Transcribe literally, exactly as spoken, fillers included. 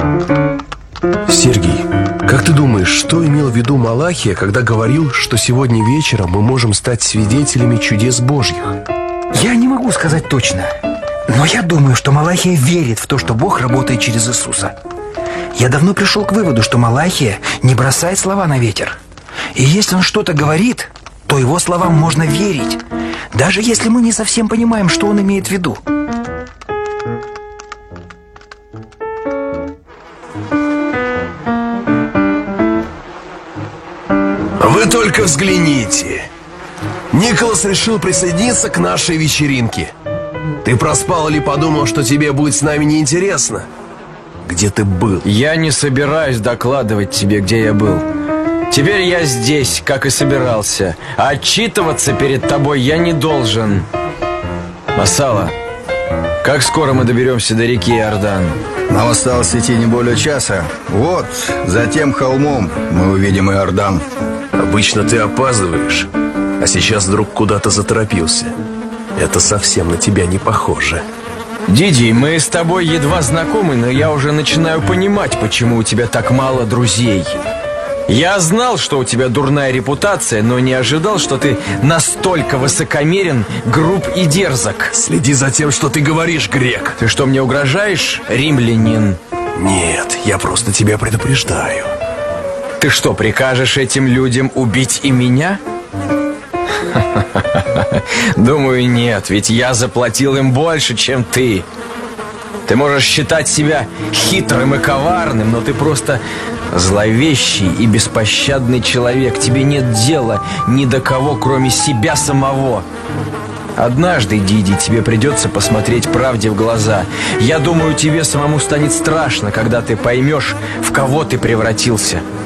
Сергей, как ты думаешь, что имел в виду Малахия, когда говорил, что сегодня вечером мы можем стать свидетелями чудес Божьих? Я не могу сказать точно, но я думаю, что Малахия верит в то, что Бог работает через Иисуса. Я давно пришел к выводу, что Малахия не бросает слова на ветер. И если он что-то говорит, то его словам можно верить, даже если мы не совсем понимаем, что он имеет в виду. Вы только взгляните. Николас решил присоединиться к нашей вечеринке. Ты проспал или подумал, что тебе будет с нами неинтересно? Где ты был? Я не собираюсь докладывать тебе, где я был. Теперь я здесь, как и собирался. А отчитываться перед тобой я не должен. Масала, как скоро мы доберемся до реки Иордан? Нам осталось идти не более часа. Вот, за тем холмом мы увидим Иордан. Обычно ты опаздываешь, а сейчас вдруг куда-то заторопился. Это совсем на тебя не похоже. Диди, мы с тобой едва знакомы, но я уже начинаю понимать, почему у тебя так мало друзей. Я знал, что у тебя дурная репутация, но не ожидал, что ты настолько высокомерен, груб и дерзок. Следи за тем, что ты говоришь, грек. Ты что, мне угрожаешь, римлянин? Нет, я просто тебя предупреждаю. Ты что, прикажешь этим людям убить и меня? Думаю, нет, ведь я заплатил им больше, чем ты. Ты можешь считать себя хитрым и коварным, но ты просто зловещий и беспощадный человек. Тебе нет дела ни до кого, кроме себя самого. Однажды, Диди, тебе придется посмотреть правде в глаза. Я думаю, тебе самому станет страшно, когда ты поймешь, в кого ты превратился.